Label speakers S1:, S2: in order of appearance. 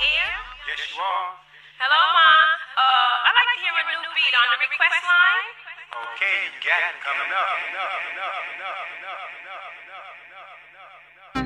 S1: air?
S2: Yes, you are.
S1: Hello, Ma. I'd like to hear a new beat on the request line.
S2: Okay, you got it coming up.